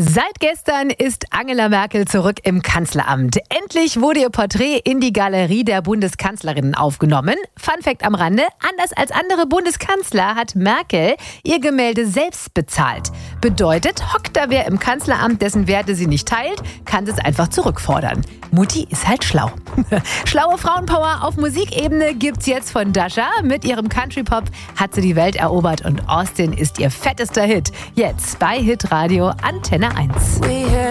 Seit gestern ist Angela Merkel zurück im Kanzleramt. Endlich wurde ihr Porträt in die Galerie der Bundeskanzlerinnen aufgenommen. Fun Fact am Rande: Anders als andere Bundeskanzler hat Merkel ihr Gemälde selbst bezahlt. Bedeutet, hockt da wer im Kanzleramt, dessen Werte sie nicht teilt, kann es einfach zurückfordern. Mutti ist halt schlau. Schlaue Frauenpower auf Musikebene gibt's jetzt von Dasha. Mit ihrem Country-Pop hat sie die Welt erobert und Austin ist ihr fettester Hit. Jetzt bei Hitradio Antenne 1.